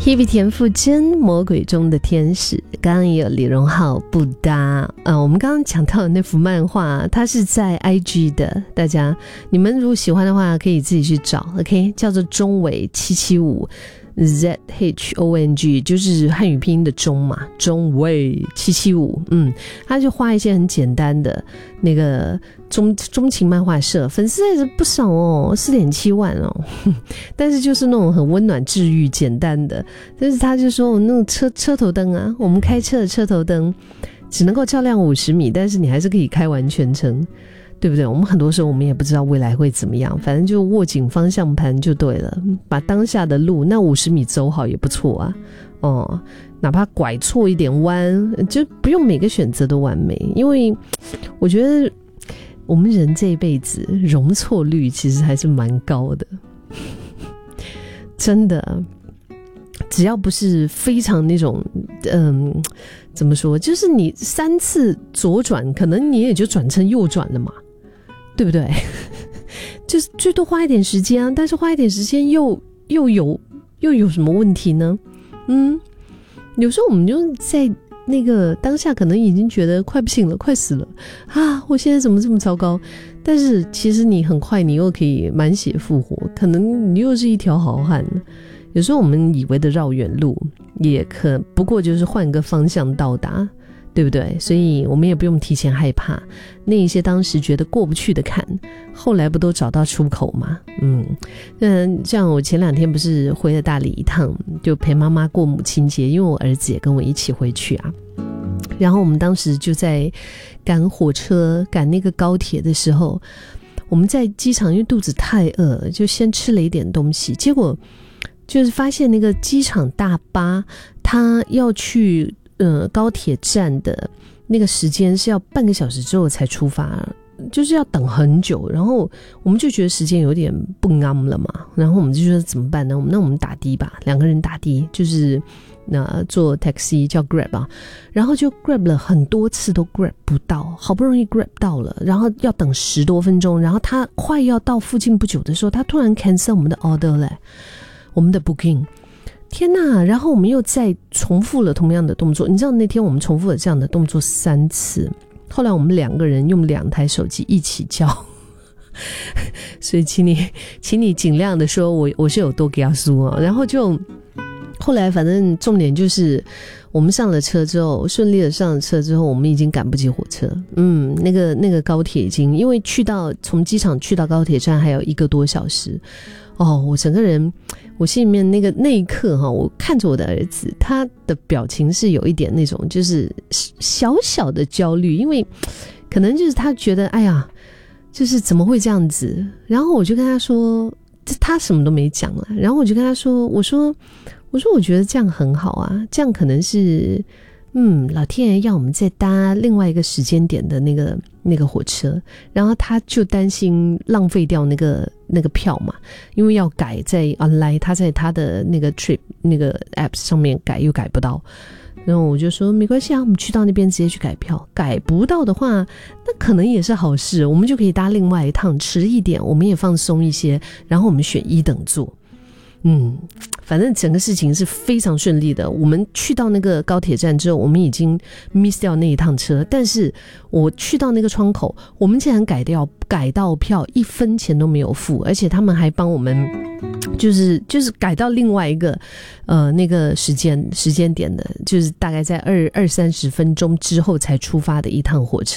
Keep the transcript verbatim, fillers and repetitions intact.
Hebe 田馥甄魔鬼中的天使，刚刚也有李荣浩不搭、呃、我们刚刚讲到的那幅漫画它是在 I G 的，大家你们如果喜欢的话可以自己去找 OK， 叫做中纬七七五 Z H O N G， 就是汉语拼音的中嘛，中纬七七五。嗯，他就画一些很简单的那个中中情漫画社，粉丝还是不少哦， 四点七万哦。但是就是那种很温暖治愈简单的，但是他就说我那种车车头灯啊，我们开车的车头灯只能够照亮五十米，但是你还是可以开完全程，对不对？我们很多时候我们也不知道未来会怎么样，反正就握紧方向盘就对了，把当下的路那五十米走好也不错啊。哦，哪怕拐错一点弯，就不用每个选择都完美，因为我觉得我们人这一辈子容错率其实还是蛮高的，真的。只要不是非常那种嗯，怎么说，就是你三次左转可能你也就转成右转了嘛，对不对？就是最多花一点时间啊，但是花一点时间又又有又有什么问题呢？嗯，有时候我们就在那个当下可能已经觉得快不行了，快死了啊，我现在怎么这么糟糕，但是其实你很快你又可以满血复活，可能你又是一条好汉。有时候我们以为的绕远路也可不过就是换个方向到达，对不对？所以我们也不用提前害怕那一些当时觉得过不去的坎，后来不都找到出口吗？嗯，那像我前两天不是回了大理一趟，就陪妈妈过母亲节，因为我儿子也跟我一起回去啊。然后我们当时就在赶火车赶那个高铁的时候，我们在机场因为肚子太饿了，就先吃了一点东西，结果就是发现那个机场大巴它要去呃高铁站的那个时间是要半个小时之后才出发，就是要等很久，然后我们就觉得时间有点不啱了嘛，然后我们就说怎么办呢？那我们打的吧，两个人打的，就是那坐 taxi 叫 Grab 啊，然后就 Grab 了很多次都 Grab 不到，好不容易 Grab 到了，然后要等十多分钟，然后他快要到附近不久的时候，他突然 cancel 我们的 order 嘞，我们的 booking。天哪，然后我们又再重复了同样的动作，你知道那天我们重复了这样的动作三次，后来我们两个人用两台手机一起叫，所以请你请你尽量的说我我是有多给他输哦。然后就后来反正重点就是我们上了车之后，顺利的上了车之后，我们已经赶不及火车，嗯，那个那个高铁已经，因为去到从机场去到高铁站还有一个多小时哦，我整个人我心里面那个那一刻哈，我看着我的儿子，他的表情是有一点那种就是小小的焦虑，因为可能就是他觉得哎呀就是怎么会这样子，然后我就跟他说，他什么都没讲了，然后我就跟他说，我说我说我觉得这样很好啊，这样可能是嗯，老天爷要我们再搭另外一个时间点的那个那个火车，然后他就担心浪费掉那个那个票嘛，因为要改在 online， 他在他的那个 trip 那个 apps 上面改又改不到，然后我就说没关系啊，我们去到那边直接去改票，改不到的话那可能也是好事，我们就可以搭另外一趟迟一点，我们也放松一些，然后我们选一等座。嗯，反正整个事情是非常顺利的，我们去到那个高铁站之后，我们已经 miss 掉那一趟车，但是我去到那个窗口，我们竟然改掉改到票一分钱都没有付，而且他们还帮我们就是就是改到另外一个呃那个时间时间点的，就是大概在二二三十分钟之后才出发的一趟火车。